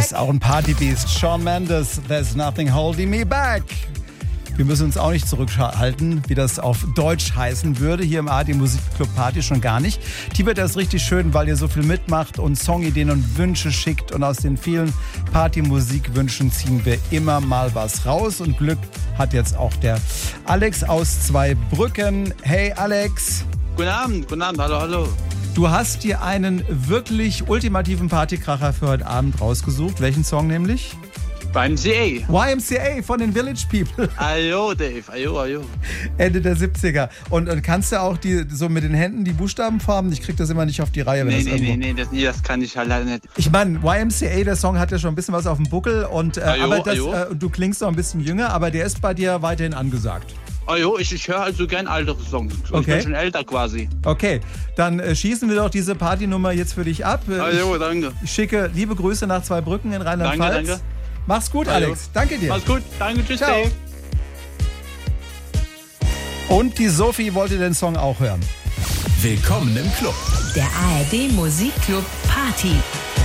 Ist auch ein Partybeast. Shawn Mendes, There's Nothing Holding Me Back. Wir müssen uns auch nicht zurückhalten, wie das auf Deutsch heißen würde. Hier im ARD Musikclub Party schon gar nicht. Tibet, das ist richtig schön, weil ihr so viel mitmacht und Songideen und Wünsche schickt. Und aus den vielen Partymusikwünschen ziehen wir immer mal was raus. Und Glück hat jetzt auch der Alex aus Zweibrücken. Hey Alex. Guten Abend, hallo. Du hast dir einen wirklich ultimativen Partykracher für heute Abend rausgesucht. Welchen Song nämlich? YMCA. YMCA von den Village People. Ayo, Dave, ayo. Ende der 70er. Und kannst du auch so mit den Händen die Buchstaben formen? Ich krieg das immer nicht auf die Reihe. Nee, das kann ich halt leider nicht. Ich meine, YMCA, der Song hat ja schon ein bisschen was auf dem Buckel. Du klingst noch ein bisschen jünger, aber der ist bei dir weiterhin angesagt. Ich höre also gern ältere Songs. Ich bin schon älter quasi. Okay, dann schießen wir doch diese Partynummer jetzt für dich ab. Danke. Ich schicke liebe Grüße nach Zweibrücken in Rheinland-Pfalz. Danke. Mach's gut, Alex. Danke dir. Mach's gut. Danke, tschüss. Ciao. Dave. Und die Sophie wollte den Song auch hören. Willkommen im Club. Der ARD Musikclub Party.